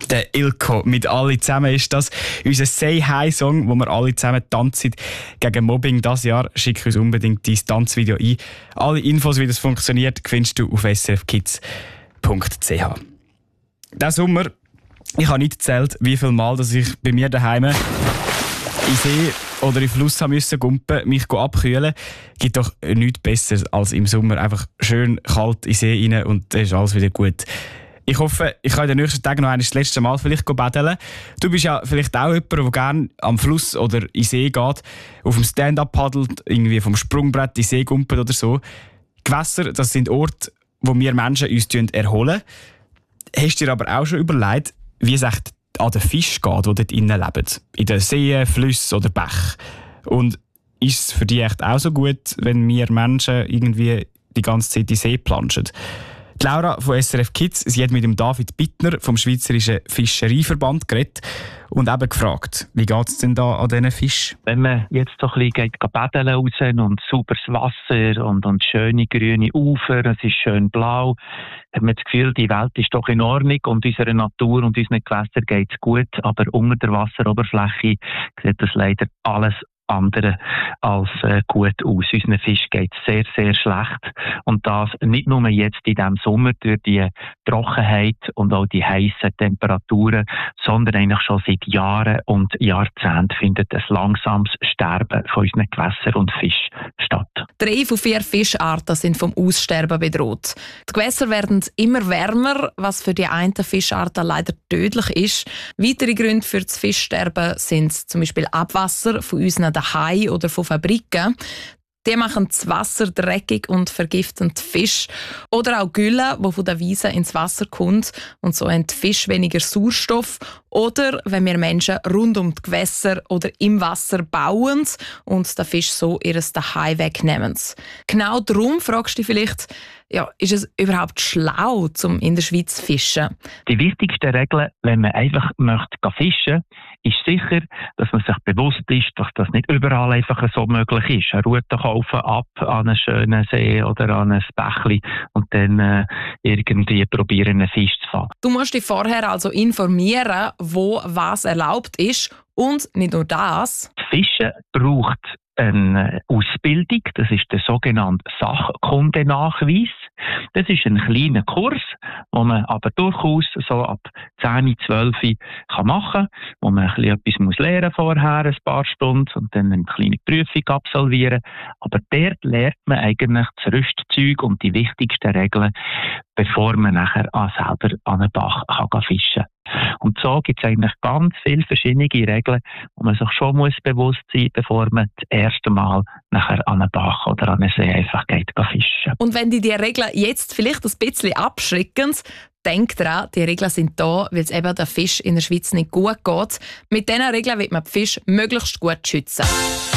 Der Ilko mit «Alle zusammen» ist das. Unser «Say-Hi»-Song, wo wir alle zusammen tanzen gegen Mobbing dieses Jahr. Schick uns unbedingt dein Tanzvideo ein. Alle Infos, wie das funktioniert, findest du auf srfkids.ch. Diesen Sommer, ich habe nicht gezählt, wie viel Mal dass ich bei mir daheim in See oder in Fluss haben müssen gumpen, mich abkühlen. Gibt doch nichts Besseres als im Sommer einfach schön kalt in den See rein und dann ist alles wieder gut. Ich hoffe, ich kann in den nächsten Tagen noch das letzte Mal vielleicht baden. Du bist ja vielleicht auch jemand, der gerne am Fluss oder in den See geht, auf dem Stand-up paddelt, irgendwie vom Sprungbrett in den See gumpelt oder so. Gewässer, das sind Orte, wo wir Menschen uns erholen. Hast du dir aber auch schon überlegt, wie es echt an den Fischen geht, die dort innen leben? In den Seen, Flüssen oder Bächen. Und ist es für dich echt auch so gut, wenn wir Menschen irgendwie die ganze Zeit in den See planschen? Die Laura von SRF Kids, sie hat mit dem David Bittner vom Schweizerischen Fischereiverband geredet und eben gefragt, wie geht es denn da an diesen Fischen? Wenn man jetzt so ein bisschen baden raus und sauberes Wasser und schöne grüne Ufer, es ist schön blau, hat man das Gefühl, die Welt ist doch in Ordnung und unserer Natur und unseren Gewässern geht es gut, aber unter der Wasseroberfläche sieht das leider alles andere als gut aus. Unseren Fisch geht es sehr, sehr schlecht. Und das nicht nur jetzt in diesem Sommer durch die Trockenheit und auch die heißen Temperaturen, sondern eigentlich schon seit Jahren und Jahrzehnten findet ein langsames Sterben von unseren Gewässern und Fischen statt. 3 von 4 Fischarten sind vom Aussterben bedroht. Die Gewässer werden immer wärmer, was für die einen Fischarten leider tödlich ist. Weitere Gründe für das Fischsterben sind zum Beispiel Abwasser von unseren daheim oder von Fabriken. Die machen das Wasser dreckig und vergiften die Fische. Oder auch Gülle, die von der Wiese ins Wasser kommt und so haben die Fische weniger Sauerstoff. Oder wenn wir Menschen rund um die Gewässer oder im Wasser bauen und den Fisch so ihr Daheim wegnehmen. Genau darum fragst du dich vielleicht, ja, ist es überhaupt schlau, um in der Schweiz zu fischen? Die wichtigste Regel, wenn man einfach möchte fischen, ist sicher, dass man sich bewusst ist, dass das nicht überall einfach so möglich ist. Eine Route kaufen ab an einen schönen See oder an ein Bächli und dann irgendwie probieren, einen Fisch zu fangen. Du musst dich vorher also informieren, wo was erlaubt ist. Und nicht nur das. Fischen braucht eine Ausbildung, das ist der sogenannte Sachkundenachweis. Das ist ein kleiner Kurs, den man aber durchaus so ab 10, 12 kann machen, wo man etwas muss lernen vorher, ein paar Stunden und dann eine kleine Prüfung absolvieren. Aber dort lernt man eigentlich das Rüstzeug und die wichtigsten Regeln, bevor man nachher selber an einen Bach kann fischen kann. Und so gibt es eigentlich ganz viele verschiedene Regeln, wo man sich schon muss bewusst sein muss, bevor man das erste Mal nachher an einen Bach oder an einen See einfach geht fischen. Und wenn die Regeln jetzt vielleicht ein bisschen abschrecken, denk dran, die Regeln sind da, weil es eben der Fisch in der Schweiz nicht gut geht. Mit diesen Regeln wird man die Fische möglichst gut schützen.